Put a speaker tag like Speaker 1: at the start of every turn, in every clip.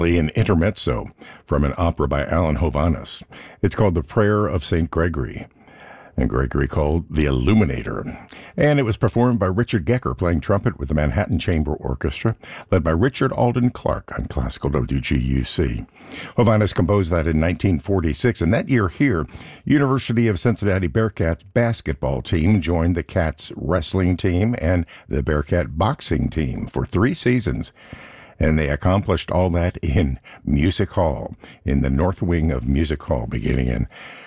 Speaker 1: an intermezzo from an opera by Alan Hovhaness. It's called The Prayer of St. Gregory, and Gregory called The Illuminator. And it was performed by Richard Gecker playing trumpet with the Manhattan Chamber Orchestra, led by Richard Alden Clark on classical WGUC. Hovhaness composed that in 1946, and that year here, University of Cincinnati Bearcats basketball team joined the Cats wrestling team and the Bearcat boxing team for 3 seasons. And they accomplished all that in Music Hall, in the North Wing of Music Hall, beginning in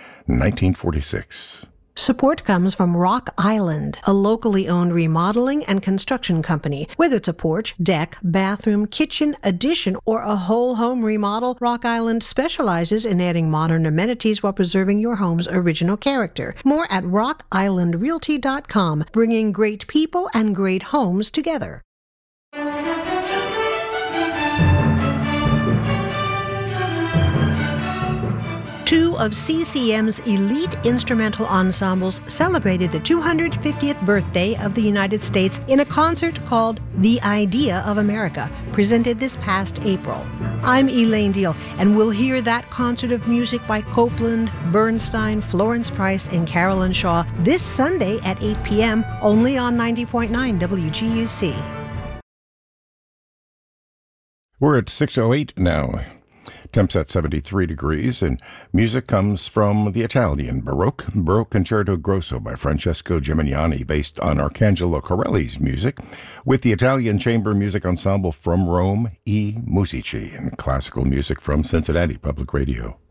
Speaker 1: 1946.
Speaker 2: Support comes from Rock Island, a locally owned remodeling and construction company. Whether it's a porch, deck, bathroom, kitchen, addition, or a whole home remodel, Rock Island specializes in adding modern amenities while preserving your home's original character. More at rockislandrealty.com, bringing great people and great homes together. Two of CCM's elite instrumental ensembles celebrated the 250th birthday of the United States in a concert called The Idea of America, presented this past April. I'm Elaine Deal, and we'll hear that concert of music by Copland, Bernstein, Florence Price, and Carolyn Shaw this Sunday at 8 p.m., only on 90.9 WGUC.
Speaker 1: We're at 6:08 now. Temps at 73 degrees, and music comes from the Italian Baroque Concerto Grosso by Francesco Gimignani, based on Arcangelo Corelli's music, with the Italian Chamber Music Ensemble from Rome, I Musici, and classical music from Cincinnati Public Radio.